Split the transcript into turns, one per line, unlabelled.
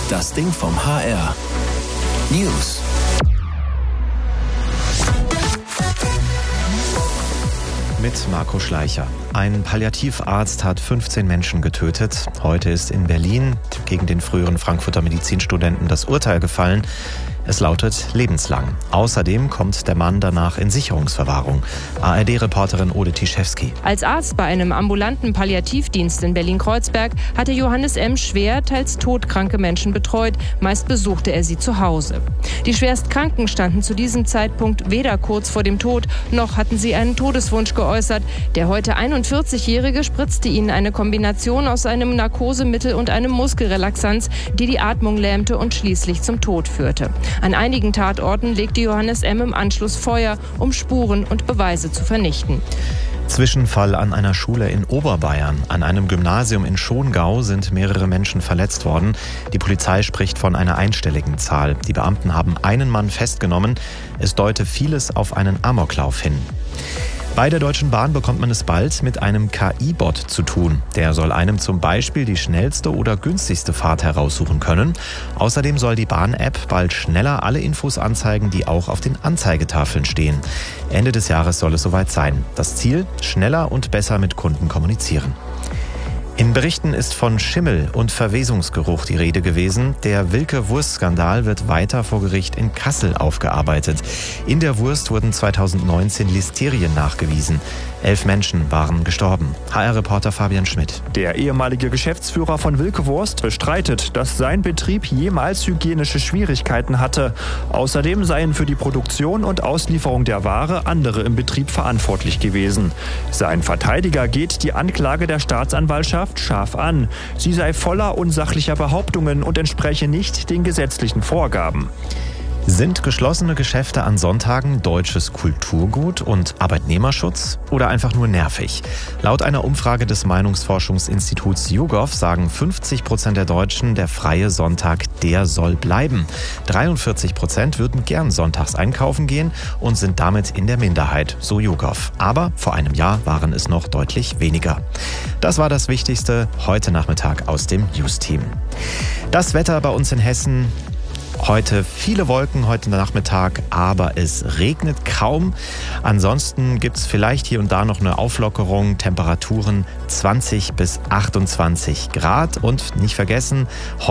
Das Ding vom HR. News.
Mit Marco Schleicher. Ein Palliativarzt hat 15 Menschen getötet. Heute ist in Berlin gegen den früheren Frankfurter Medizinstudenten das Urteil gefallen. Es lautet lebenslang. Außerdem kommt der Mann danach in Sicherungsverwahrung. ARD-Reporterin Ode Tischewski.
Als Arzt bei einem ambulanten Palliativdienst in Berlin-Kreuzberg hatte Johannes M. schwer, teils todkranke Menschen betreut. Meist besuchte er sie zu Hause. Die Schwerstkranken standen zu diesem Zeitpunkt weder kurz vor dem Tod, noch hatten sie einen Todeswunsch geäußert. Der heute 41-Jährige spritzte ihnen eine Kombination aus einem Narkosemittel und einem Muskelrelaxanz, die die Atmung lähmte und schließlich zum Tod führte. An einigen Tatorten legte Johannes M. im Anschluss Feuer, um Spuren und Beweise zu vernichten.
Zwischenfall an einer Schule in Oberbayern. An einem Gymnasium in Schongau sind mehrere Menschen verletzt worden. Die Polizei spricht von einer einstelligen Zahl. Die Beamten haben einen Mann festgenommen. Es deute vieles auf einen Amoklauf hin. Bei der Deutschen Bahn bekommt man es bald mit einem KI-Bot zu tun. Der soll einem zum Beispiel die schnellste oder günstigste Fahrt heraussuchen können. Außerdem soll die Bahn-App bald schneller alle Infos anzeigen, die auch auf den Anzeigetafeln stehen. Ende des Jahres soll es soweit sein. Das Ziel: schneller und besser mit Kunden kommunizieren. In Berichten ist von Schimmel und Verwesungsgeruch die Rede gewesen. Der Wilke-Wurst-Skandal wird weiter vor Gericht in Kassel aufgearbeitet. In der Wurst wurden 2019 Listerien nachgewiesen. 11 Menschen waren gestorben. HR-Reporter Fabian Schmidt.
Der ehemalige Geschäftsführer von Wilke Wurst bestreitet, dass sein Betrieb jemals hygienische Schwierigkeiten hatte. Außerdem seien für die Produktion und Auslieferung der Ware andere im Betrieb verantwortlich gewesen. Sein Verteidiger geht die Anklage der Staatsanwaltschaft scharf an. Sie sei voller unsachlicher Behauptungen und entspreche nicht den gesetzlichen Vorgaben.
Sind geschlossene Geschäfte an Sonntagen deutsches Kulturgut und Arbeitnehmerschutz oder einfach nur nervig? Laut einer Umfrage des Meinungsforschungsinstituts YouGov sagen 50% der Deutschen, der freie Sonntag, der soll bleiben. 43% würden gern sonntags einkaufen gehen und sind damit in der Minderheit, so YouGov. Aber vor einem Jahr waren es noch deutlich weniger. Das war das Wichtigste heute Nachmittag aus dem News-Team. Das Wetter bei uns in Hessen: heute viele Wolken, heute Nachmittag, aber es regnet kaum. Ansonsten gibt es vielleicht hier und da noch eine Auflockerung. Temperaturen 20 bis 28 Grad. Und nicht vergessen,